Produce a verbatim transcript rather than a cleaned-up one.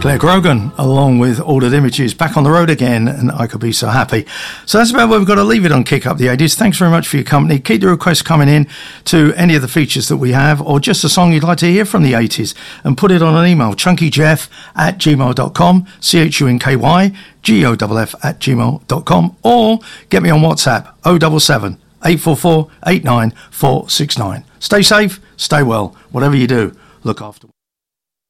Claire Grogan, along with Ordered Images, back on the road again, and I could be so happy. So that's about where we've got to leave it on Kick Up the eighties. Thanks very much for your company. Keep the requests coming in to any of the features that we have, or just a song you'd like to hear from the eighties, and put it on an email, chunkyjeff at gmail dot com, C H U N K Y G O F F at gmail dot com, or get me on WhatsApp, oh seven seven, eight four four, eight nine four six nine. Stay safe, stay well, whatever you do, look after